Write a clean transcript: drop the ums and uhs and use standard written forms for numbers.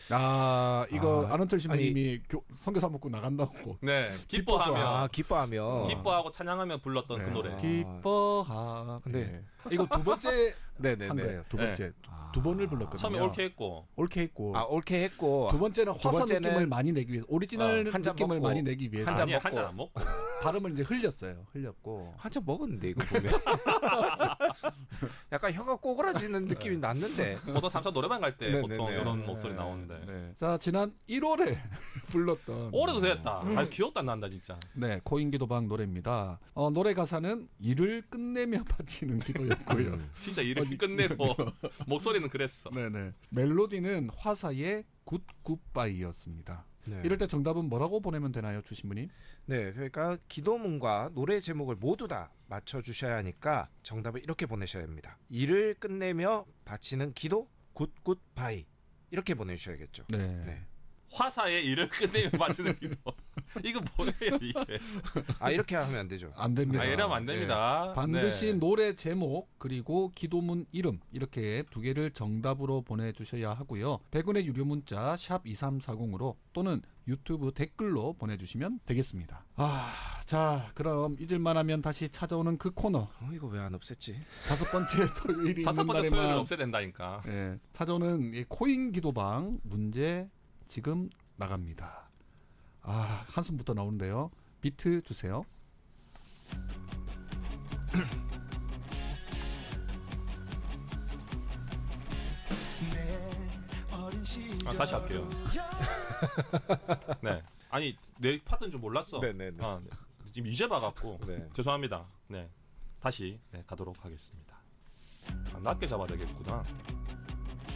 아 이거 안원철 신부님이 선교사 먹고 나간다고. 네, 기뻐하고 찬양하며 불렀던 그 노래. 기뻐하. 근데 이거 두 번째 네네네. 한 거예요. 두 번째 두 번을 불렀거든요. 처음에 옳게 했고 옳게 했고 두 번째는 화사 번째는 느낌을 많이 내기 위해서 오리지널 한잔 느낌을 먹고, 많이 내기 위해서 한잔 먹고. 한잔 안 먹고 발음을 이제 흘렸고 한참 먹었는데 이거 보면 약간 혀가 꼬그라지는 느낌이 났는데 보통 삼성 노래방 갈 때 네네네. 보통 이런 목소리 나오는데 네. 자 지난 1월에 불렀던 올해도 됐다. 아 기억도 안 난다 진짜. 네 코인 기도방 노래입니다. 노래 가사는 일을 끝내며 바치는 기도였고요. 진짜 일을 끝내고 목소리는 그랬어. 네네. 멜로디는 화사의 굿굿바이였습니다. 네. 이럴 때 정답은 뭐라고 보내면 되나요, 주신분님? 네, 그러니까 기도문과 노래 제목을 모두 다 맞춰주셔야 하니까 정답을 이렇게 보내셔야 합니다. 일을 끝내며 바치는 기도 굿굿바이 이렇게 보내주셔야겠죠. 네. 네. 화사의 일을 끝내며 바치는 기도. 이거 뭐예요 이게? 이렇게 하면 안 되죠. 안 됩니다. 이러면 안 됩니다. 네. 반드시 네. 노래 제목 그리고 기도문 이름 이렇게 두 개를 정답으로 보내주셔야 하고요. 100원의 유료 문자 샵 2340으로 또는 유튜브 댓글로 보내주시면 되겠습니다. 자 그럼 잊을만 하면 다시 찾아오는 그 코너. 이거 왜 안 없앴지? 다섯 번째 토요일이 다섯 있는 번째 토요일을 날에만 없애야 된다니까. 네, 찾아오는 이 코인 기도방 문제 지금 나갑니다. 한숨부터 나오는데요. 비트 주세요. 다시 할게요. 네. 아니 내 파트인 줄 몰랐어. 네네네. 네. 지금 이제 봐갖고 네. 죄송합니다. 네. 다시 가도록 하겠습니다. 낮게 잡아야 되겠구나.